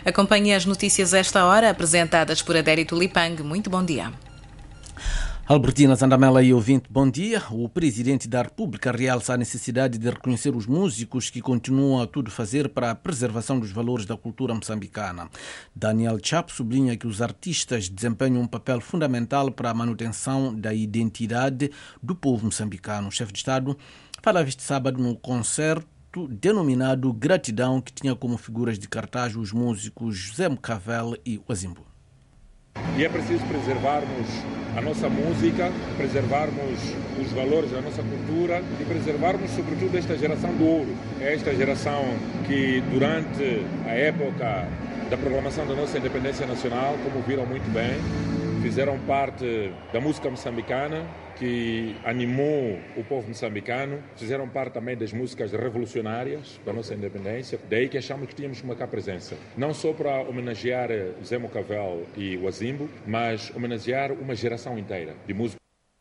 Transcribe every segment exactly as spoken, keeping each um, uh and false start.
Acompanhe as notícias a esta hora, apresentadas por Adérito Lipang. Muito bom dia. Albertina Zandamela e ouvinte, bom dia. O Presidente da República realça a necessidade de reconhecer os músicos que continuam a tudo fazer para a preservação dos valores da cultura moçambicana. Daniel Chapo sublinha que os artistas desempenham um papel fundamental para a manutenção da identidade do povo moçambicano. O chefe de Estado falava este sábado no concerto denominado Gratidão, que tinha como figuras de cartaz os músicos José Mcavel e Wazimbu. E é preciso preservarmos a nossa música, preservarmos os valores da nossa cultura e preservarmos, sobretudo, esta geração do ouro. É esta geração que, durante a época da proclamação da nossa independência nacional, como viram muito bem, fizeram parte da música moçambicana, que animou o povo moçambicano, fizeram parte também das músicas revolucionárias da nossa independência, daí que achamos que tínhamos que marcar presença. Não só para homenagear José Mcavel e Wazimbu, mas homenagear uma geração inteira de música.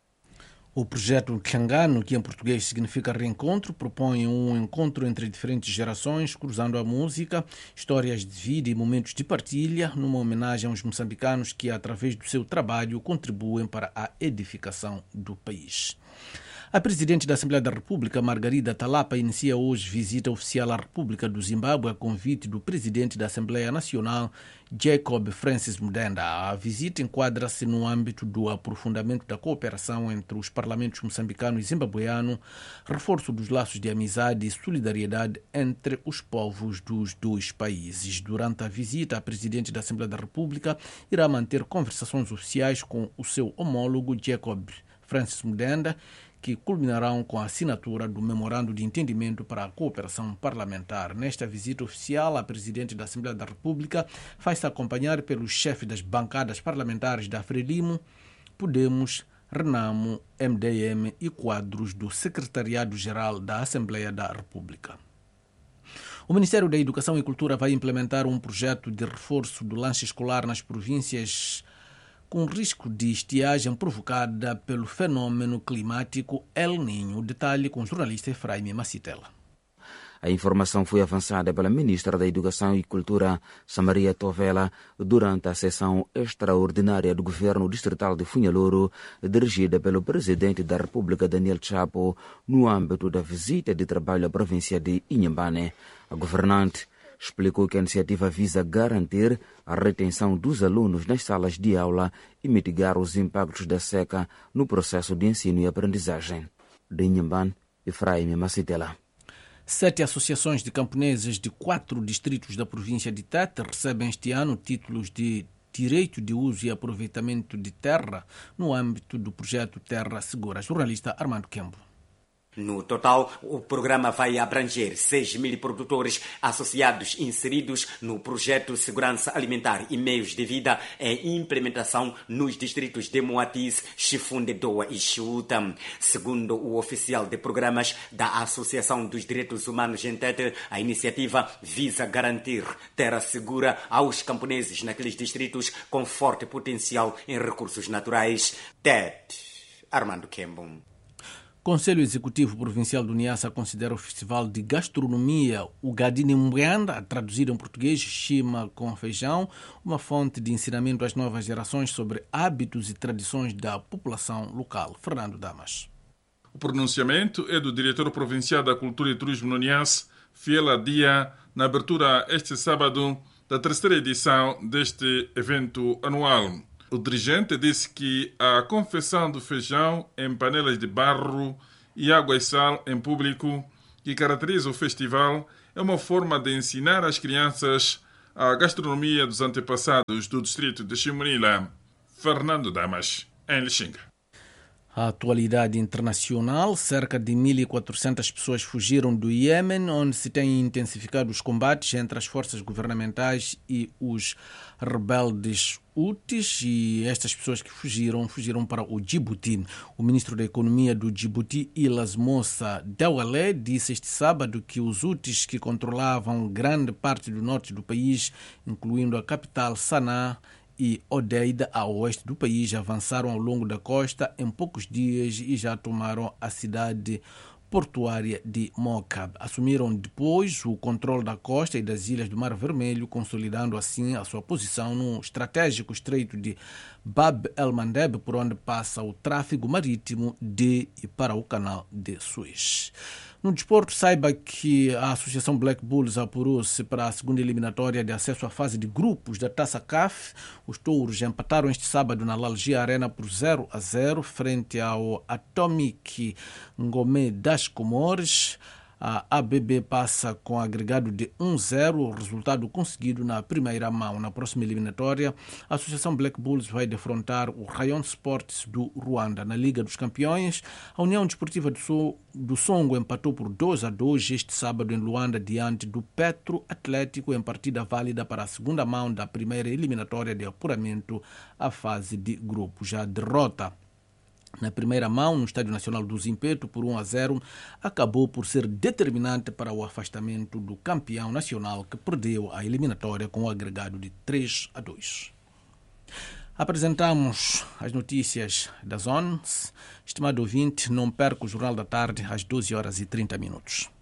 O projeto Xangano, que em português significa reencontro, propõe um encontro entre diferentes gerações, cruzando a música, histórias de vida e momentos de partilha, numa homenagem aos moçambicanos que, através do seu trabalho, contribuem para a edificação do país. A Presidente da Assembleia da República, Margarida Talapa, inicia hoje visita oficial à República do Zimbábue a convite do Presidente da Assembleia Nacional, Jacob Francis Mudenda. A visita enquadra-se no âmbito do aprofundamento da cooperação entre os parlamentos moçambicano e zimbabueano, reforço dos laços de amizade e solidariedade entre os povos dos dois países. Durante a visita, a Presidente da Assembleia da República irá manter conversações oficiais com o seu homólogo Jacob Francis Mudenda, que culminarão com a assinatura do Memorando de Entendimento para a Cooperação Parlamentar. Nesta visita oficial, a Presidente da Assembleia da República vai-se acompanhar pelos chefes das bancadas parlamentares da Frelimo, Podemos, Renamo, M D M e quadros do Secretariado-Geral da Assembleia da República. O Ministério da Educação e Cultura vai implementar um projeto de reforço do lanche escolar nas províncias com risco de estiagem provocada pelo fenômeno climático El Niño. Detalhe com o jornalista Efraim Macitela. A informação foi avançada pela Ministra da Educação e Cultura, Samaria Tovela, durante a sessão extraordinária do Governo Distrital de Funhalouro, dirigida pelo Presidente da República, Daniel Chapo, no âmbito da visita de trabalho à província de Inhambane. A governante explicou que a iniciativa visa garantir a retenção dos alunos nas salas de aula e mitigar os impactos da seca no processo de ensino e aprendizagem. De Inhambane, Efraim Macitela. Sete associações de camponeses de quatro distritos da província de Tete recebem este ano títulos de direito de uso e aproveitamento de terra no âmbito do projeto Terra Segura. Jornalista Armando Kembo. No total, o programa vai abranger seis mil produtores associados inseridos no projeto Segurança Alimentar e Meios de Vida em implementação nos distritos de Moatize, Chifunde, Doa e Chiuta. Segundo o oficial de programas da Associação dos Direitos Humanos em Tete, a iniciativa visa garantir terra segura aos camponeses naqueles distritos com forte potencial em recursos naturais. Tete, Armando Kembo. Conselho Executivo Provincial do Niassa considera o Festival de Gastronomia o Gadini Mbwanda, traduzido em português, Chima com Feijão, uma fonte de ensinamento às novas gerações sobre hábitos e tradições da população local. Fernando Damas. O pronunciamento é do diretor provincial da Cultura e Turismo no Niassa, Fiela Dia, na abertura este sábado da terceira edição deste evento anual. O dirigente disse que a confecção do feijão em panelas de barro e água e sal em público, que caracteriza o festival, é uma forma de ensinar às crianças a gastronomia dos antepassados do distrito de Chimunila. Fernando Damas, em Lixinga. A atualidade internacional, cerca de mil e quatrocentas pessoas fugiram do Iêmen, onde se têm intensificado os combates entre as forças governamentais e os rebeldes Houthis, e estas pessoas que fugiram, fugiram para o Djibouti. O ministro da Economia do Djibouti, Ilas Moussa Dawalé, disse este sábado que os Houthis, que controlavam grande parte do norte do país, incluindo a capital Sanaa e Odeida, a oeste do país, avançaram ao longo da costa em poucos dias e já tomaram a cidade portuária de Mocab. Assumiram depois o controle da costa e das ilhas do Mar Vermelho, consolidando assim a sua posição no estratégico estreito de Bab el-Mandeb, por onde passa o tráfego marítimo de e para o canal de Suez. No desporto, saiba que a Associação Black Bulls apurou-se para a segunda eliminatória de acesso à fase de grupos da Taça C A F. Os touros empataram este sábado na Lalgia Arena por zero a zero frente ao Atomic Ngomé das Comores. A A B B passa com agregado de um a zero, o resultado conseguido na primeira mão. Na próxima eliminatória, a Associação Black Bulls vai defrontar o Rayon Sports do Ruanda. Na Liga dos Campeões, a União Desportiva do, so do Songo empatou por dois a dois este sábado em Luanda diante do Petro Atlético em partida válida para a segunda mão da primeira eliminatória de apuramento à fase de grupo. Já a derrota na primeira mão, no Estádio Nacional do Zimpeto, por um a zero, acabou por ser determinante para o afastamento do campeão nacional, que perdeu a eliminatória com o agregado de três a dois. Apresentamos as notícias das O N S. Estimado ouvinte, não perca o Jornal da Tarde às doze horas e trinta minutos.